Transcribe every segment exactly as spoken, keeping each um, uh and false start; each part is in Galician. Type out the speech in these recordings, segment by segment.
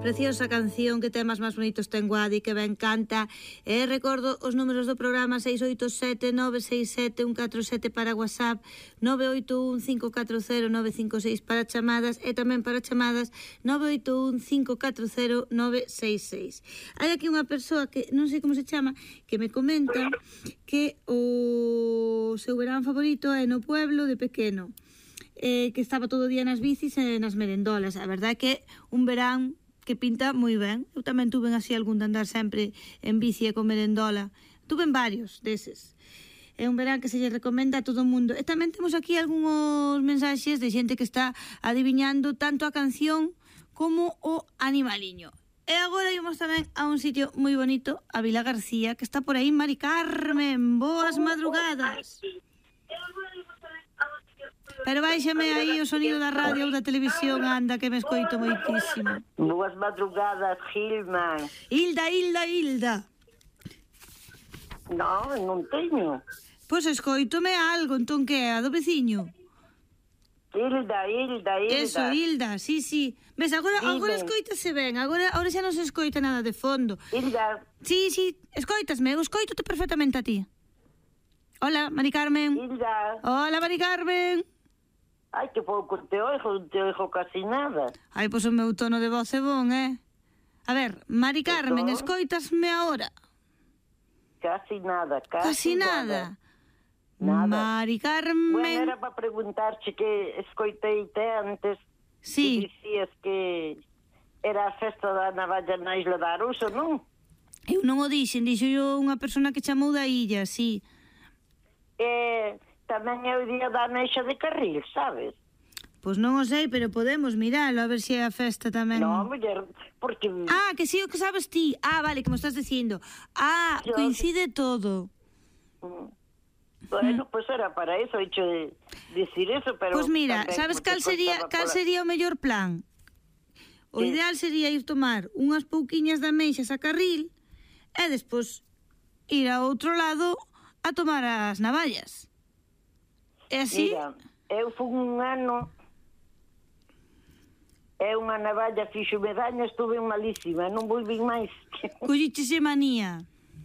Preciosa canción, que temas máis bonitos ten Guadi, que ben canta. E recordo os números do programa: seis oito sete nove seis sete un catro sete para WhatsApp, nove oito un cinco catro cero nove cinco seis para chamadas, e tamén para chamadas nove oito un cinco catro cero nove seis seis. Hai aquí unha persoa que non sei como se chama, que me comenta que o seu verán favorito é no pueblo de pequeno, eh, que estaba todo o día nas bicis e nas merendolas. A verdade é que un verán que pinta moi ben. Eu tamén tuve así algún de andar sempre en bici e con merendola. Tuve varios deses. É un verán que se lle recomenda a todo o mundo. E tamén temos aquí algúns mensaxes de xente que está adiviñando tanto a canción como o animaliño. E agora ímos tamén a un sitio moi bonito, a Vila García, que está por aí Mari Carmen. Boas madrugadas. Pero báixame aí o sonido da radio ou da televisión, anda, que me escoito moitísimo. Boas madrugadas, Gilma. Hilda, Hilda, Hilda. Non, non teño. Pois escoitome algo, entón que é? A do veciño? Hilda, Hilda, Hilda. Eso, Hilda, sí, sí. Ves, agora, agora escoítase ben, agora, agora xa non se escoita nada de fondo. Hilda. Sí, sí, escoitasme, eu escoitote perfectamente a ti. Hola, Mari Carmen. Hilda. Hola, Mari Carmen. Ai, que pouco te oigo, non te oigo casi nada. Ai, pois o meu tono de voz é bon, eh? A ver, Mari Carmen, escoitasme agora? Casi nada, casi, casi nada. nada. Mari Carmen... Bueno, era para preguntarche que escoiteite antes. Sí. Que dicías que era a festa da navalla na Isla da Aruso, non? Eu non o dixen, dixo yo unha persona que chamou da illa, sí. E tamén é o día da Aneixa de Carril, sabes? Pois non o sei, pero podemos miralo, a ver se é a festa tamén. Non, muller, porque... Ah, que sí, o que sabes ti. Ah, vale, que me estás dicindo. Ah, yo... coincide todo. Mm. Bueno, pois pues era para eso, hecho de decir eso, pero... Pois pues mira, sabes cal sería cal sería o mellor plan? O sí. Ideal sería ir tomar unhas pouquiñas de ameixas a Carril e despois ir a outro lado a tomar as navallas. E así... Mira, eu fui un ano... É unha navalla, fixo medaña, estuve malísima, non volví máis. Collichese manía.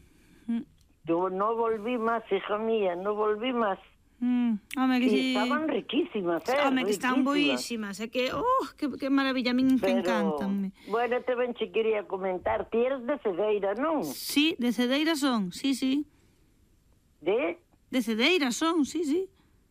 Eu non volví máis, hija mía, non volví máis. Mm, home, que sí. Estaban riquísimas, eh? Home, que están boísimas, é que, oh, que, que maravilla, a min me encantan. Bueno, te ben che quería comentar, ti eres de Cedeira, non? Sí, de Cedeira son, sí, sí. De? De Cedeira son, sí, sí.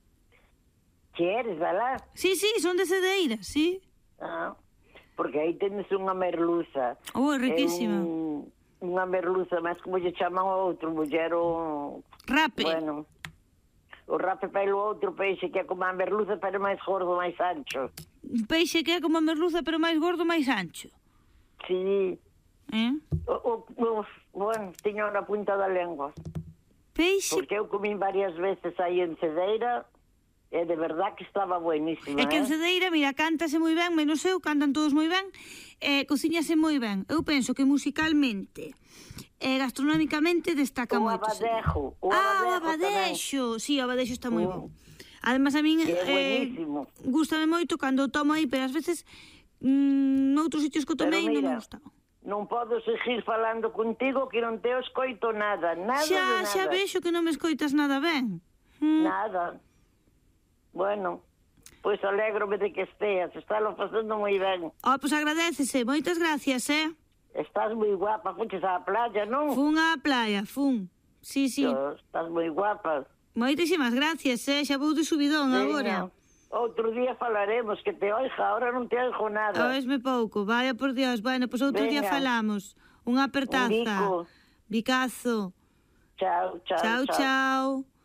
Que eres, valá? Sí, sí, son de Cedeira, sí. Ah, porque aí tenes unha merluza. Oh, é riquísima. Un, unha merluza, mas como lle chaman ao outro, muller o... Rape. Bueno, o rape para o outro peixe que é como a merluza, pero máis gordo, máis ancho. Un peixe que é como a merluza, pero máis gordo, máis ancho. Sí. Eh? O, o, o, bueno, tiño na punta da lengua. Peixe... Porque eu comín varias veces aí en Cedeira... É de verdad que estaba buenísima. É que en Cedeira, mira, cántase moi ben, menos eu, cantan todos moi ben, eh, cociñase moi ben. Eu penso que musicalmente e eh, gastronómicamente destaca o moito. Abadejo, o ah, Abadejo. o Abadexo. Sí, o Abadexo está moi mm. bon. Además, a min eh, gústame moito cando o tomo aí, pero ás veces mm, noutros sitios que o tomei non me gustaba. Non podo seguir falando contigo que non te escoito nada, nada xa, de nada. Xa vexo que non me escoitas nada ben. Mm. Nada. Bueno, pois pues alégrome de que esteas, estalo facendo moi ben. Oh, pois pues agradécese, moitas gracias, eh? Estás moi guapa, fuches á playa, non? Fun á playa, fun. Sí, sí. Yo, estás moi guapa. Moitísimas gracias, eh? Xa vou de subidón Venga. agora. Outro día falaremos, que te oiga, ahora non te oigo nada. Oesme pouco, vaya por Dios. Bueno, pois pues outro Venga. día falamos. Unha apertaza. Un bico. Bicazo. Chao, chao, chao. Chao, chao.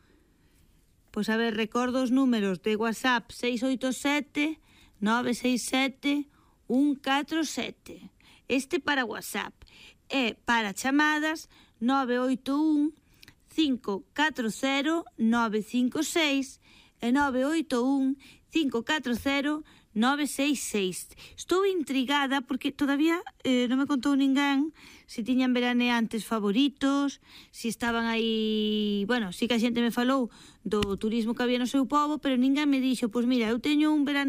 Pois a ver, recordo os números de WhatsApp seis oito sete nove seis sete un catro sete. Este para WhatsApp. E para chamadas nove oito un cinco catro cero nove cinco seis e nove oito un cinco catro cero nove seis seis. Estou intrigada porque todavía eh, non me contou ninguén se tiñan veraneantes favoritos, se estaban aí... Bueno, sí que a xente me falou do turismo que había no seu pobo, pero ninguén me dixo, pois mira, eu teño un verane